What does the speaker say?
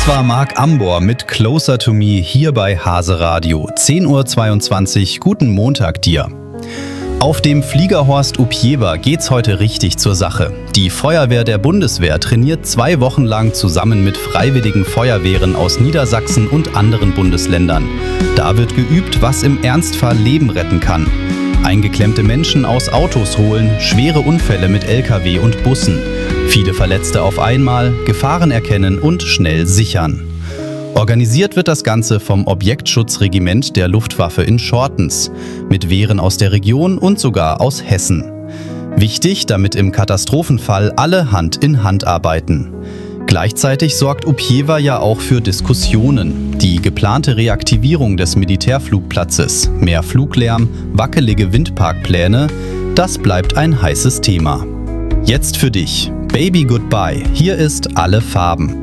Das war Marc Ambor mit Closer to Me hier bei Hase Radio. 10:22 Uhr, guten Montag dir. Auf dem Fliegerhorst Upjewa geht's heute richtig zur Sache. Die Feuerwehr der Bundeswehr trainiert 2 Wochen lang zusammen mit freiwilligen Feuerwehren aus Niedersachsen und anderen Bundesländern. Da wird geübt, was im Ernstfall Leben retten kann. Eingeklemmte Menschen aus Autos holen, schwere Unfälle mit LKW und Bussen. Viele Verletzte auf einmal, Gefahren erkennen und schnell sichern. Organisiert wird das Ganze vom Objektschutzregiment der Luftwaffe in Schortens, mit Wehren aus der Region und sogar aus Hessen. Wichtig, damit im Katastrophenfall alle Hand in Hand arbeiten. Gleichzeitig sorgt Upjewa ja auch für Diskussionen. Die geplante Reaktivierung des Militärflugplatzes, mehr Fluglärm, wackelige Windparkpläne, das bleibt ein heißes Thema. Jetzt für dich, Baby Goodbye, hier ist Alle Farben.